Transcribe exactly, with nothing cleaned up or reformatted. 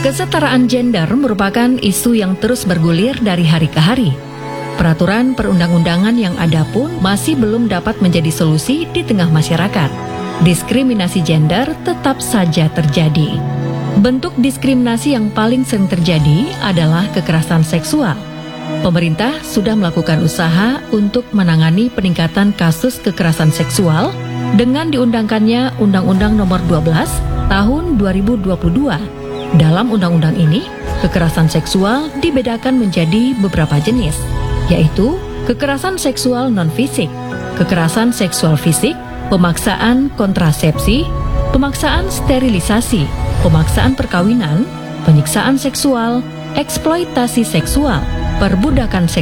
Kesetaraan gender merupakan isu yang terus bergulir dari hari ke hari. Peraturan perundang-undangan yang ada pun masih belum dapat menjadi solusi di tengah masyarakat. Diskriminasi gender tetap saja terjadi. Bentuk diskriminasi yang paling sering terjadi adalah kekerasan seksual. Pemerintah sudah melakukan usaha untuk menangani peningkatan kasus kekerasan seksual dengan diundangkannya Undang-Undang Nomor dua belas Tahun dua ribu dua puluh dua. Dalam undang-undang ini, kekerasan seksual dibedakan menjadi beberapa jenis, yaitu kekerasan seksual non-fisik, kekerasan seksual fisik, pemaksaan kontrasepsi, pemaksaan sterilisasi, pemaksaan perkawinan, penyiksaan seksual, eksploitasi seksual, perbudakan seksual,